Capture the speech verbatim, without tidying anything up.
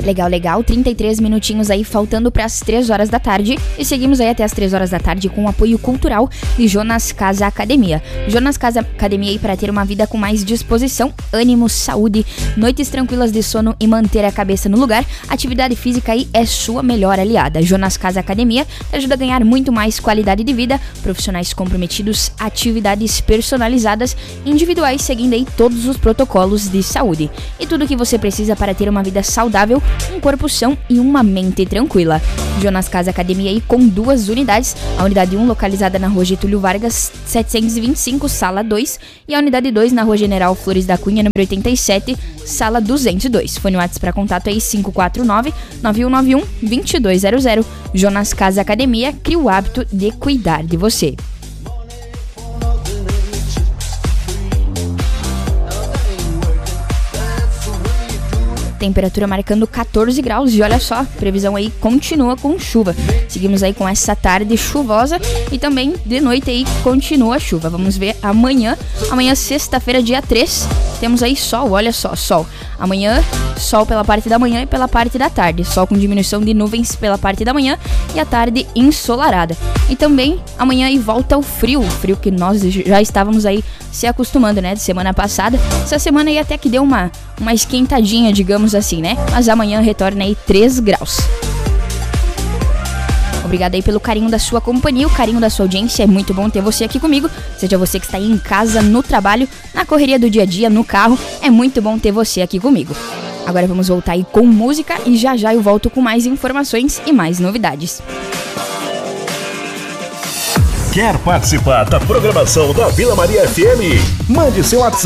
Legal, legal, trinta e três minutinhos aí, faltando para as três horas da tarde. E seguimos aí até as três horas da tarde com o apoio cultural de Jonas Casa Academia. Jonas Casa Academia aí para ter uma vida com mais disposição, ânimo, saúde, noites tranquilas de sono e manter a cabeça no lugar. Atividade física aí é sua melhor aliada. Jonas Casa Academia te ajuda a ganhar muito mais qualidade de vida, profissionais comprometidos, atividades personalizadas, individuais, seguindo aí todos os protocolos de saúde. E tudo o que você precisa para ter uma vida saudável, um corpo são e uma mente tranquila. Jonas Casa Academia aí com duas unidades, a unidade um localizada na rua Getúlio Vargas, setecentos e vinte e cinco, sala dois, e a unidade dois na rua General Flores da Cunha, número oitenta e sete, sala duzentos e dois. Fone WhatsApp para contato aí cinco quatro nove, nove um nove um, dois dois zero zero. Jonas Casa Academia, cria o hábito de cuidar de você. Temperatura marcando catorze graus e olha só, previsão aí continua com chuva. Seguimos aí com essa tarde chuvosa e também de noite aí continua a chuva. Vamos ver amanhã, amanhã sexta-feira, dia três, temos aí sol, olha só, sol. Amanhã, sol pela parte da manhã e pela parte da tarde. Sol com diminuição de nuvens pela parte da manhã e a tarde ensolarada. E também amanhã aí volta o frio, o frio que nós já estávamos aí se acostumando, né, de semana passada. Essa semana aí até que deu uma, uma esquentadinha, digamos assim, né? Mas amanhã retorna aí três graus. Obrigada aí pelo carinho da sua companhia, o carinho da sua audiência. É muito bom ter você aqui comigo. Seja você que está aí em casa, no trabalho, na correria do dia a dia, no carro. É muito bom ter você aqui comigo. Agora vamos voltar aí com música e já já eu volto com mais informações e mais novidades. Quer participar da programação da Vila Maria F M? Mande seu WhatsApp.